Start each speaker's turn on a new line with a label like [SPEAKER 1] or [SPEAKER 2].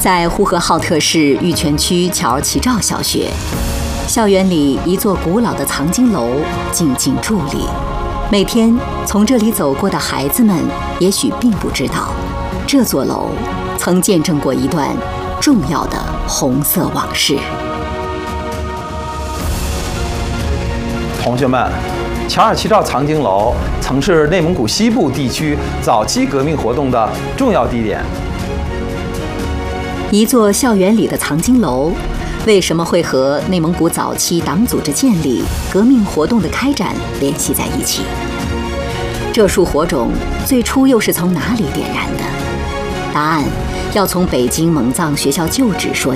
[SPEAKER 1] 在呼和浩特市玉泉区乔儿齐兆小学，校园里一座古老的藏经楼静静伫立。每天从这里走过的孩子们，也许并不知道，这座楼曾见证过一段重要的红色往事。
[SPEAKER 2] 同学们，乔尔齐兆藏经楼曾是内蒙古西部地区早期革命活动的重要地点。
[SPEAKER 1] 一座校园里的藏经楼，为什么会和内蒙古早期党组织建立、革命活动的开展联系在一起？这束火种最初又是从哪里点燃的？答案要从北京蒙藏学校旧址说